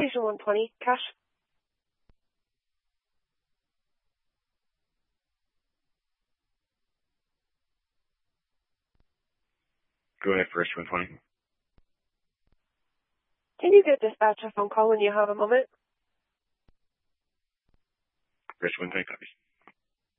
Station 120, Cash. Go ahead, First 120. Can you get dispatch a phone call when you have a moment? First 120 copies.